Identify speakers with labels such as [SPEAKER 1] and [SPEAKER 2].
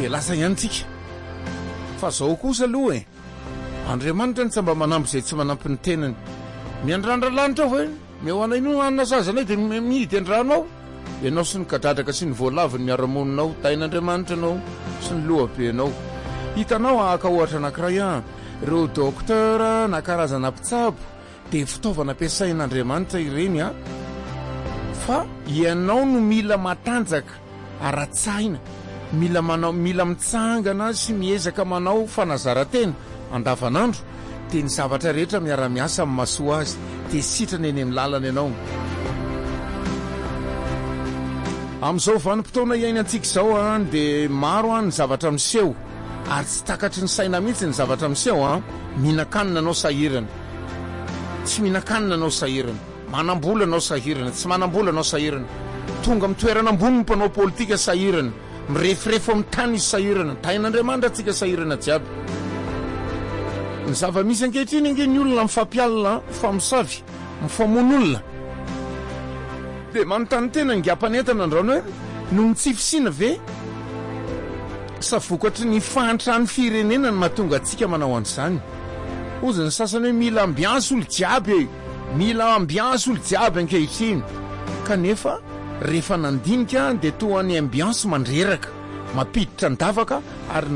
[SPEAKER 1] dia lasa iantsika fa zao kosa aloha Andriamanitra ny tsy mba manampy izay tsy manampy ny tenany miandrandralanitra aho meo ino anina sazanay dia mihidy andrano aho ianao sy ny kadradraka sy ny voalaviny miaramonanao tain'Andriamanitra anao sy ny lohabenao hitanao ahaka ohatra anankiray ireo dokotera na karazana mpitsabo dia fitaovana ampiasain'Andriamanitra ireny fa ianao no mila matanjaka ara-tsaina mila mitsangana sy miezaka manao fanazarantena andavanandro dia ny zavatra rehetra miara-miasa amin'ny masoa azy dia sitrana eny amin'ny lalana ianao amin'izao vanim-potoana iainantsika izao dia maro ny zavatra miseho ary tsy takatry ny saina mihitsy ny zavatra miseho mihinan-kanina anao sahirana tsy mihinan-kanina anao sahirana manam-bola anao sahirana tsy manam-bola anao sahirana tonga amin'ny toerana ambony ny mpanao politika sahirana mirefirefo amin'ny tany izy sahirana tain'Andriamanitra antsika sahirana jiaby ny zava-misy ankehitriny ange ny olona mifampialina mifamosavy mifamono olona dia manontany tena ngam-panentana andrano hoe no ny tsifisiana ve sa vokatry ny fahantrany firenena ny mahatonga antsika manao an'izany ozy ny sasany hoe mila ambiansy olo jiaby ankehitriny kanefa rehefa nandinika dia toa ny ambiansy mandreraka mampiditra ny davaka ary